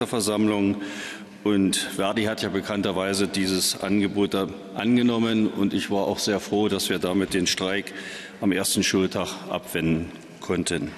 Versammlung. Und Verdi hat ja bekannterweise dieses Angebot angenommen. Und ich war auch sehr froh, dass wir damit den Streik am ersten Schultag abwenden konnten.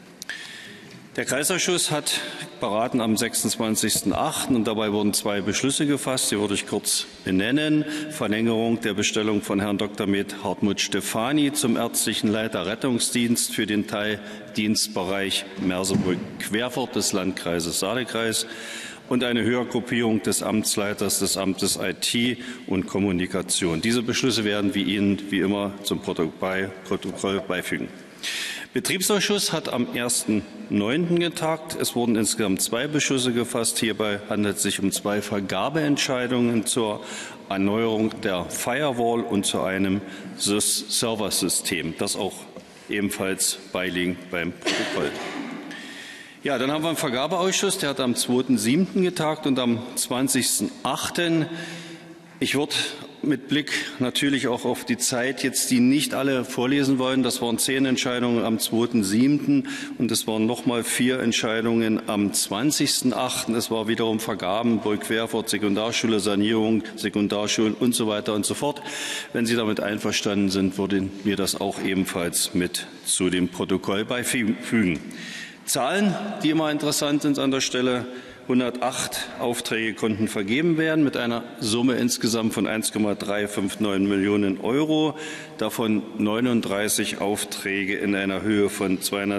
Der Kreisausschuss hat beraten am 26.08. und dabei wurden 2 Beschlüsse gefasst. Die würde ich kurz benennen. Verlängerung der Bestellung von Herrn Dr. med. Hartmut Stefani zum ärztlichen Leiter Rettungsdienst für den Teildienstbereich Merseburg-Querfurt des Landkreises Saale-Kreis und eine Höhergruppierung des Amtsleiters des Amtes IT und Kommunikation. Diese Beschlüsse werden wir Ihnen wie immer zum Protokoll beifügen. Betriebsausschuss hat am 1.9. getagt. Es wurden insgesamt 2 Beschlüsse gefasst. Hierbei handelt es sich um 2 Vergabeentscheidungen zur Erneuerung der Firewall und zu einem Serversystem. Das auch ebenfalls beiliegen beim Protokoll. Ja, dann haben wir einen Vergabeausschuss. Der hat am 2.7. getagt und am 20.8. Ich würde mit Blick natürlich auch auf die Zeit jetzt die nicht alle vorlesen wollen. Das waren 10 Entscheidungen am 2.7. und es waren nochmal 4 Entscheidungen am 20.8. Es war wiederum Vergaben, Burg-Querfurt, Sekundarschule, Sanierung, Sekundarschulen und so weiter und so fort. Wenn Sie damit einverstanden sind, würden wir das auch ebenfalls mit zu dem Protokoll beifügen. Zahlen, die immer interessant sind an der Stelle. 108 Aufträge konnten vergeben werden mit einer Summe insgesamt von 1,359 Millionen €, davon 39 Aufträge in einer Höhe von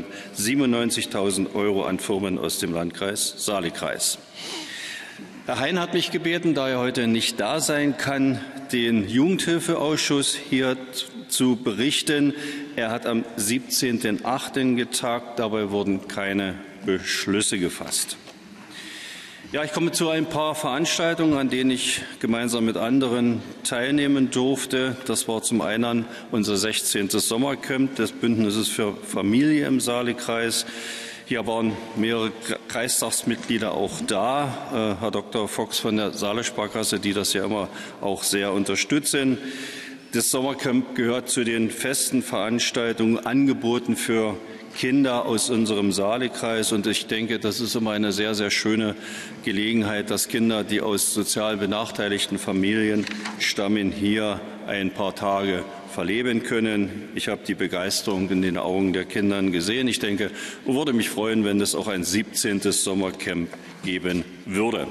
297.000 € an Firmen aus dem Landkreis Saale-Kreis. Herr Hein hat mich gebeten, da er heute nicht da sein kann, den Jugendhilfeausschuss hier zu berichten. Er hat am 17.08. getagt. Dabei wurden keine Beschlüsse gefasst. Ja, ich komme zu ein paar Veranstaltungen, an denen ich gemeinsam mit anderen teilnehmen durfte. Das war zum einen unser 16. Sommercamp des Bündnisses für Familie im Saale-Kreis. Hier waren mehrere Kreistagsmitglieder auch da, Herr Dr. Fox von der Saale-Sparkasse, die das ja immer auch sehr unterstützen. Das Sommercamp gehört zu den festen Veranstaltungen, Angeboten für Kinder aus unserem Saale-Kreis. Und ich denke, das ist immer eine sehr, sehr schöne Gelegenheit, dass Kinder, die aus sozial benachteiligten Familien stammen, hier ein paar Tage verleben können. Ich habe die Begeisterung in den Augen der Kinder gesehen. Ich denke, ich würde mich freuen, wenn es auch ein 17. Sommercamp geben würde.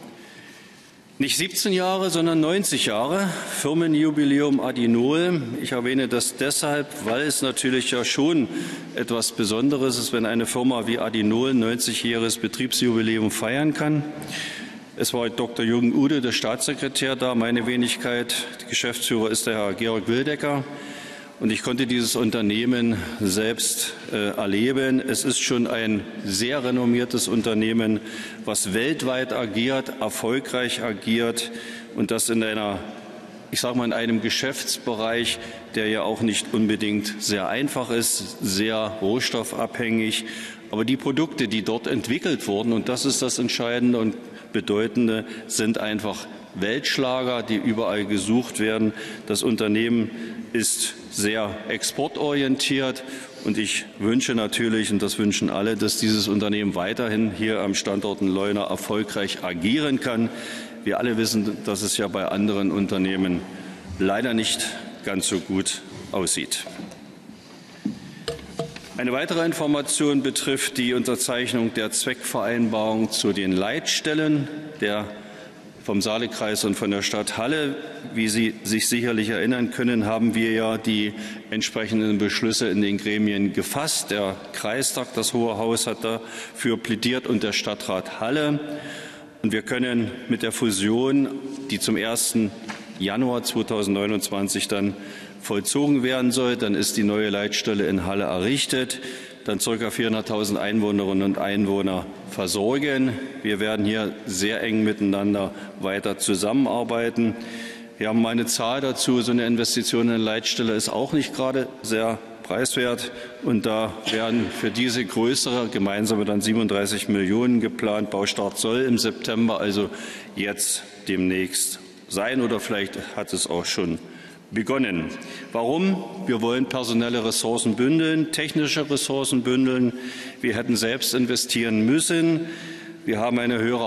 Nicht 17 Jahre, sondern 90 Jahre, Firmenjubiläum Adinol. Ich erwähne das deshalb, weil es natürlich ja schon etwas Besonderes ist, wenn eine Firma wie Adinol 90-jähriges Betriebsjubiläum feiern kann. Es war Dr. Jürgen Ude, der Staatssekretär, da, meine Wenigkeit. Der Geschäftsführer ist der Herr Georg Wildecker. Und ich konnte dieses Unternehmen selbst erleben. Es ist schon ein sehr renommiertes Unternehmen, was weltweit agiert, erfolgreich agiert und das in in einem Geschäftsbereich, der ja auch nicht unbedingt sehr einfach ist, sehr rohstoffabhängig. Aber die Produkte, die dort entwickelt wurden, und das ist das Entscheidende und Bedeutende, sind einfach Weltschlager, die überall gesucht werden. Das Unternehmen ist sehr exportorientiert und ich wünsche natürlich, und das wünschen alle, dass dieses Unternehmen weiterhin hier am Standort in Leuna erfolgreich agieren kann. Wir alle wissen, dass es ja bei anderen Unternehmen leider nicht ganz so gut aussieht. Eine weitere Information betrifft die Unterzeichnung der Zweckvereinbarung zu den Leitstellen vom Saale-Kreis und von der Stadt Halle. Wie Sie sich sicherlich erinnern können, haben wir ja die entsprechenden Beschlüsse in den Gremien gefasst. Der Kreistag, das Hohe Haus, hat dafür plädiert und der Stadtrat Halle. Und wir können mit der Fusion, die zum 1. Januar 2029 dann vollzogen werden soll, dann ist die neue Leitstelle in Halle errichtet, dann ca. 400.000 Einwohnerinnen und Einwohner versorgen. Wir werden hier sehr eng miteinander weiter zusammenarbeiten. Wir haben eine Zahl dazu. So eine Investition in eine Leitstelle ist auch nicht gerade sehr preiswert. Und da werden für diese größere gemeinsame dann 37 Millionen geplant. Baustart soll im September, also jetzt demnächst sein, oder vielleicht hat es auch schon begonnen. Warum? Wir wollen personelle Ressourcen bündeln, technische Ressourcen bündeln. Wir hätten selbst investieren müssen. Wir haben eine höhere